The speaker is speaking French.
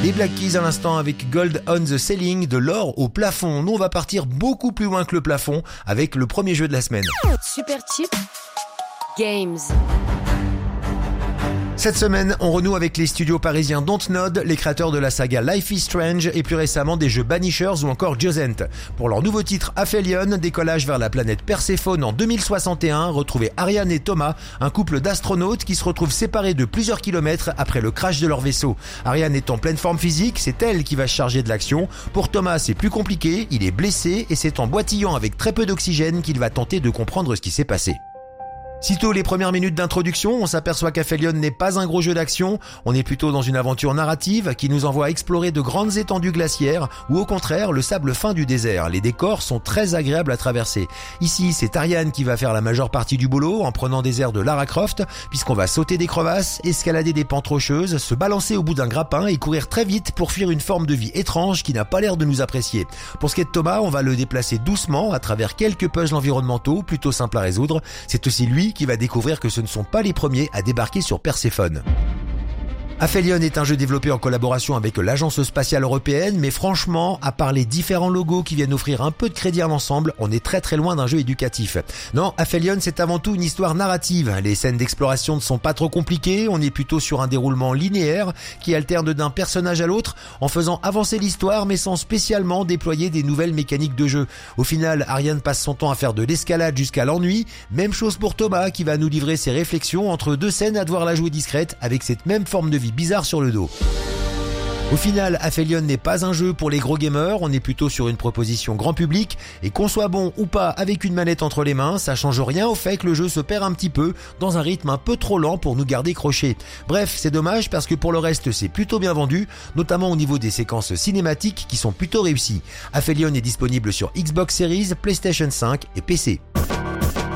Les Black Keys à l'instant avec Gold on the Ceiling, de l'or au plafond. Nous on va partir beaucoup plus loin que le plafond avec le premier jeu de la semaine. Superchip Games. Cette semaine, on renoue avec les studios parisiens Dontnod, les créateurs de la saga Life is Strange et plus récemment des jeux Banishers ou encore Josent. Pour leur nouveau titre Aphelion, décollage vers la planète Perséphone en 2061, retrouvez Ariane et Thomas, un couple d'astronautes qui se retrouvent séparés de plusieurs kilomètres après le crash de leur vaisseau. Ariane est en pleine forme physique, c'est elle qui va se charger de l'action. Pour Thomas, c'est plus compliqué, il est blessé et c'est en boitillant avec très peu d'oxygène qu'il va tenter de comprendre ce qui s'est passé. Sitôt les premières minutes d'introduction, on s'aperçoit qu'Aphelion n'est pas un gros jeu d'action, on est plutôt dans une aventure narrative qui nous envoie explorer de grandes étendues glaciaires ou au contraire le sable fin du désert. Les décors sont très agréables à traverser. Ici, c'est Ariane qui va faire la majeure partie du boulot en prenant des airs de Lara Croft puisqu'on va sauter des crevasses, escalader des pentes rocheuses, se balancer au bout d'un grappin et courir très vite pour fuir une forme de vie étrange qui n'a pas l'air de nous apprécier. Pour ce qui est de Thomas, on va le déplacer doucement à travers quelques puzzles environnementaux plutôt simples à résoudre. C'est aussi lui qui va découvrir que ce ne sont pas les premiers à débarquer sur Perséphone. Aphelion est un jeu développé en collaboration avec l'Agence spatiale européenne, mais franchement, à part les différents logos qui viennent offrir un peu de crédit à l'ensemble, on est très très loin d'un jeu éducatif. Non, Aphelion c'est avant tout une histoire narrative. Les scènes d'exploration ne sont pas trop compliquées, on est plutôt sur un déroulement linéaire qui alterne d'un personnage à l'autre en faisant avancer l'histoire mais sans spécialement déployer des nouvelles mécaniques de jeu. Au final, Ariane passe son temps à faire de l'escalade jusqu'à l'ennui, même chose pour Thomas qui va nous livrer ses réflexions entre deux scènes à devoir la jouer discrète avec cette même forme de vie bizarre sur le dos. Au final, Aphelion n'est pas un jeu pour les gros gamers, on est plutôt sur une proposition grand public, et qu'on soit bon ou pas avec une manette entre les mains, ça change rien au fait que le jeu se perd un petit peu, dans un rythme un peu trop lent pour nous garder crochés. Bref, c'est dommage parce que pour le reste c'est plutôt bien vendu, notamment au niveau des séquences cinématiques qui sont plutôt réussies. Aphelion est disponible sur Xbox Series, PlayStation 5 et PC.